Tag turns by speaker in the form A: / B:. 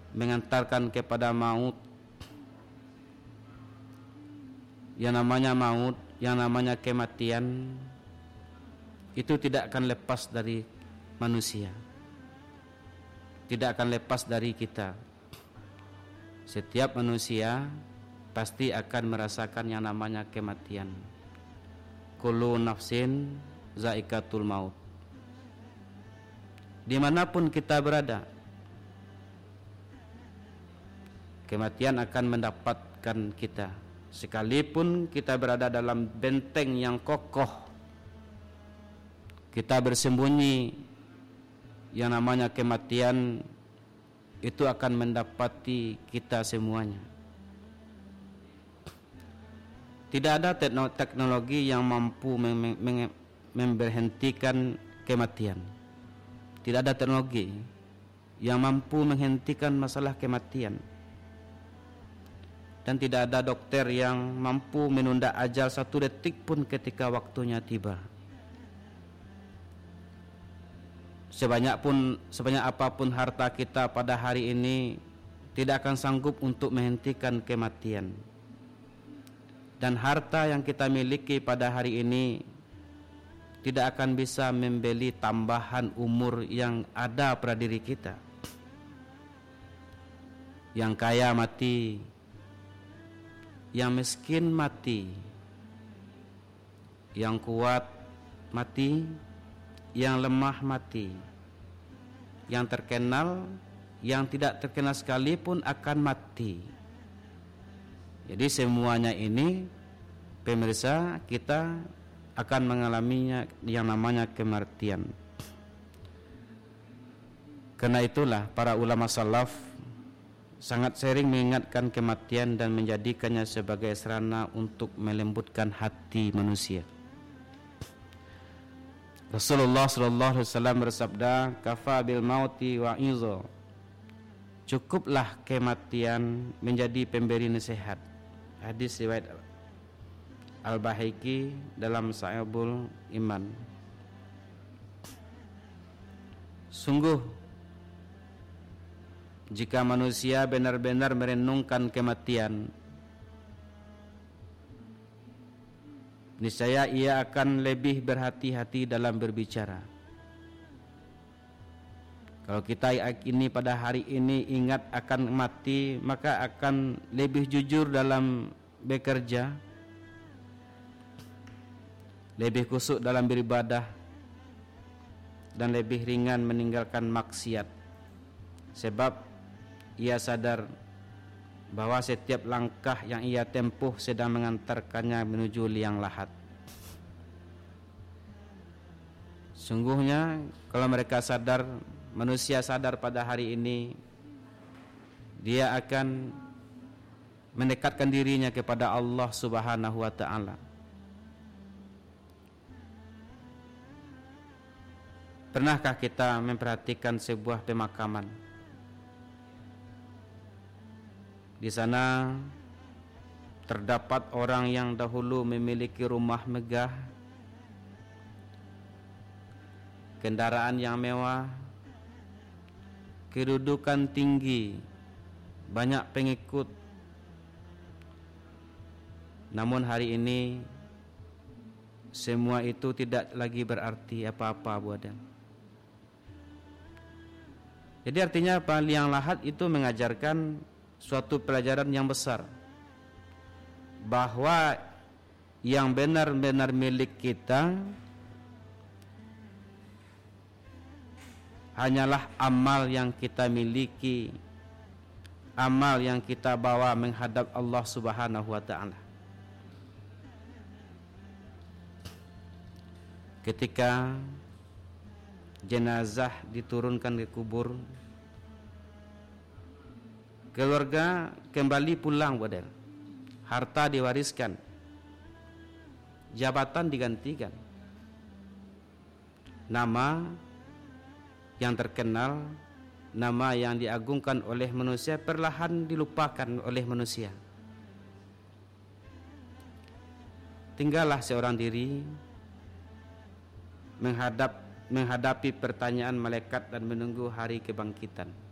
A: mengantarkan kepada maut. Yang namanya maut, yang namanya kematian, itu tidak akan lepas dari manusia, tidak akan lepas dari kita. Setiap manusia pasti akan merasakan yang namanya kematian. Kullu nafsin zaikatul maut. Dimanapun kita berada, kematian akan mendapatkan kita. Sekalipun kita berada dalam benteng yang kokoh, kita bersembunyi, yang namanya kematian itu akan mendapati kita semuanya. Tidak ada teknologi yang mampu memberhentikan kematian. Tidak ada teknologi yang mampu menghentikan masalah kematian. Dan tidak ada dokter yang mampu menunda ajal 1 detik pun ketika waktunya tiba. Sebanyak apapun harta kita pada hari ini tidak akan sanggup untuk menghentikan kematian. Dan harta yang kita miliki pada hari ini tidak akan bisa membeli tambahan umur yang ada pada diri kita. Yang kaya mati, yang miskin mati, yang kuat mati, yang lemah mati, yang terkenal, yang tidak terkenal sekalipun akan mati. Jadi semuanya ini, pemirsa, kita akan mengalaminya yang namanya kematian. Karena itulah para ulama salaf sangat sering mengingatkan kematian dan menjadikannya sebagai sarana untuk melembutkan hati manusia. Rasulullah sallallahu alaihi wasallam bersabda, "Kafa bil mauti wa'izo." Cukuplah kematian menjadi pemberi nasihat. Hadis riwayat Al-Baihaqi dalam Sahihul Iman. Sungguh, jika manusia benar-benar merenungkan kematian, niscaya ia akan lebih berhati-hati dalam berbicara. Kalau kita yakini pada hari ini ingat akan mati, maka akan lebih jujur dalam bekerja, lebih khusyuk dalam beribadah, dan lebih ringan meninggalkan maksiat. Sebab ia sadar bahwa setiap langkah yang ia tempuh sedang mengantarkannya menuju liang lahat. Sungguhnya kalau mereka sadar, manusia sadar pada hari ini, dia akan mendekatkan dirinya kepada Allah Subhanahu wa ta'ala. Pernahkah kita memperhatikan sebuah pemakaman? Di sana terdapat orang yang dahulu memiliki rumah megah, kendaraan yang mewah, kedudukan tinggi, banyak pengikut. Namun hari ini semua itu tidak lagi berarti apa-apa buatnya. Jadi artinya apa? Liang lahat itu mengajarkan suatu pelajaran yang besar, bahwa yang benar-benar milik kita hanyalah amal yang kita miliki, amal yang kita bawa menghadap Allah Subhanahu wa ta'ala. Ketika jenazah diturunkan ke kubur, keluarga kembali pulang, badal. Harta diwariskan, jabatan digantikan, nama yang terkenal, nama yang diagungkan oleh manusia perlahan dilupakan oleh manusia. Tinggallah seorang diri menghadapi pertanyaan malaikat dan menunggu hari kebangkitan.